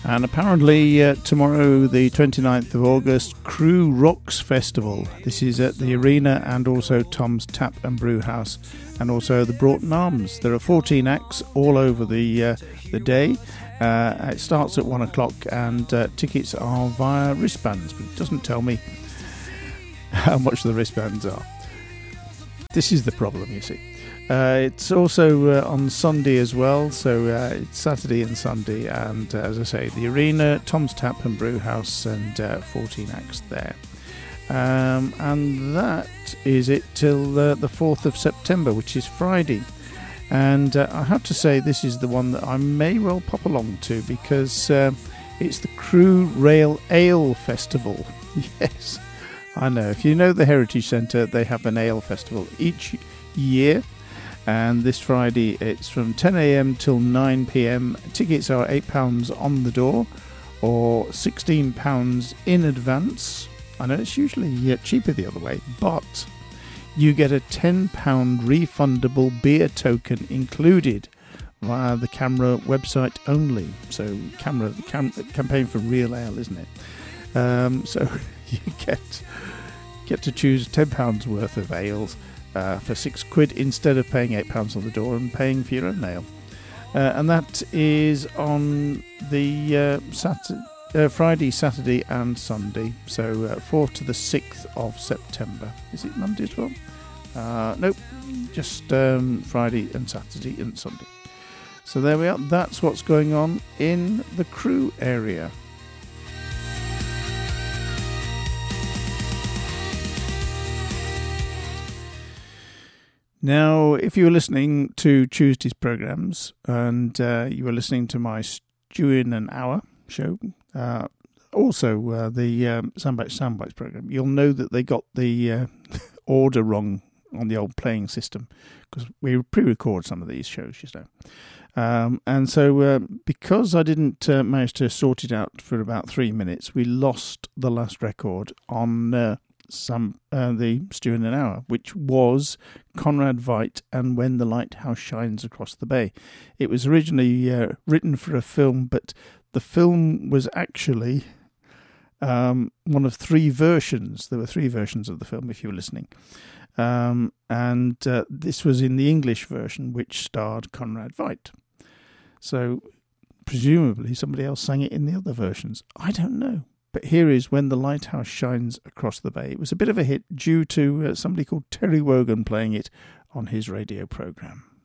And apparently tomorrow, the 29th of August, Crew Rocks Festival. This is at the Arena and also Tom's Tap and Brew House and also the Broughton Arms. There are 14 acts all over the day. It starts at 1 o'clock and tickets are via wristbands, but it doesn't tell me how much the wristbands are. This is the problem, you see. It's also on Sunday as well, so it's Saturday and Sunday, and as I say, the Arena, Tom's Tap and Brew House, and 14 acts there. And that is it till the 4th of September, which is Friday. And I have to say, this is the one that I may well pop along to, because it's the Crew Rail Ale Festival. Yes, I know. If you know the Heritage Centre, they have an ale festival each year. And this Friday, it's from 10 a.m. till 9 p.m. Tickets are £8 on the door or £16 in advance. I know it's usually cheaper the other way, but you get a £10 refundable beer token included via the CAMRA website only. So CAMRA, campaign for real ale, isn't it? So you get to choose £10 worth of ales for £6 instead of paying £8 on the door and paying for your own ale. And that is on the Friday, Saturday and Sunday. So 4th to the 6th of September. Is it Monday as well? Nope, just Friday and Saturday and Sunday. So there we are. That's what's going on in the Crewe area. Now, if you were listening to Tuesday's programmes and you were listening to my Stew in an Hour show, also the Soundbites programme, you'll know that they got the order wrong on the old playing system, because we pre-record some of these shows, you know. And so because I didn't manage to sort it out for about 3 minutes, we lost the last record on the Stew in an Hour, which was Conrad Veidt and When the Lighthouse Shines Across the Bay. It was originally written for a film, but the film was actually one of 3 versions. There were 3 versions of the film, if you were listening. And this was in the English version, which starred Conrad Veidt. So presumably somebody else sang it in the other versions. I don't know. But here is When the Lighthouse Shines Across the Bay. It was a bit of a hit due to somebody called Terry Wogan playing it on his radio programme.